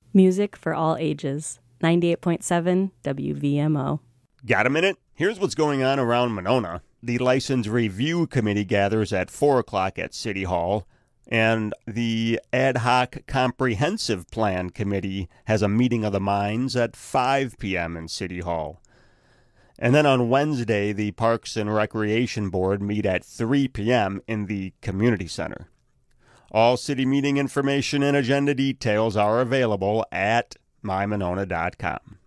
Music for all ages. 98.7 WVMO. Got a minute? Here's what's going on around Monona. The License Review Committee gathers at 4 o'clock at City Hall, and the Ad Hoc Comprehensive Plan Committee has a meeting of the minds at 5 p.m. in City Hall. And then on Wednesday, the Parks and Recreation Board meet at 3 p.m. in the Community Center. All city meeting information and agenda details are available at mymonona.com.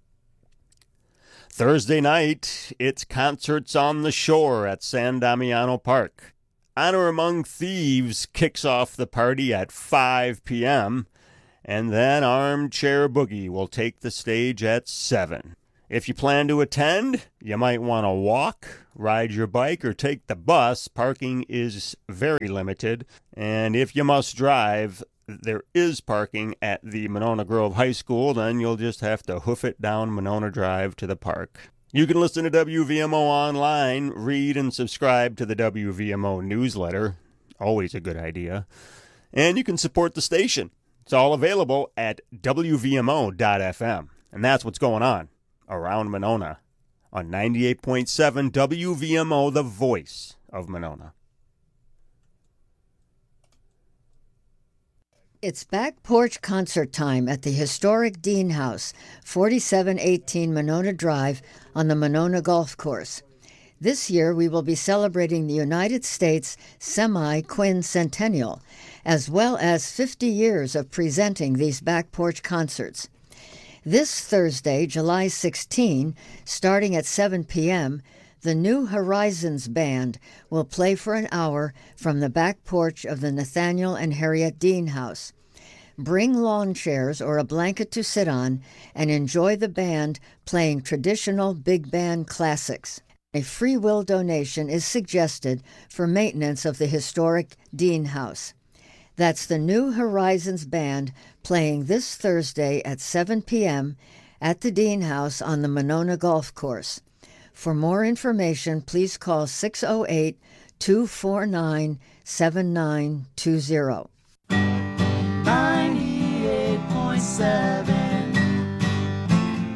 Thursday night, it's Concerts on the Shore at San Damiano Park. Honor Among Thieves kicks off the party at 5 p.m., and then Armchair Boogie will take the stage at 7. If you plan to attend, you might want to walk, ride your bike, or take the bus. Parking is very limited. And if you must drive, there is parking at the Monona Grove High School. Then you'll just have to hoof it down Monona Drive to the park. You can listen to WVMO online, read and subscribe to the WVMO newsletter. Always a good idea. And you can support the station. It's all available at WVMO.fm. And that's what's going on around Monona on 98.7 WVMO, the voice of Monona. It's Back Porch Concert time at the historic Dean House, 4718 Monona Drive on the Monona Golf Course. This year we will be celebrating the United States semi-quincentennial, as well as 50 years of presenting these Back Porch concerts. This Thursday, July 16, starting at 7 p.m., the New Horizons Band will play for an hour from the back porch of the Nathaniel and Harriet Dean House. Bring lawn chairs or a blanket to sit on and enjoy the band playing traditional big band classics. A free will donation is suggested for maintenance of the historic Dean House. That's the New Horizons Band playing this Thursday at 7 p.m. at the Dean House on the Monona Golf Course. For more information, please call 608-249-7920. 98.7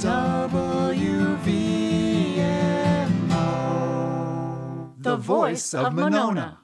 WVMO, the voice of Monona.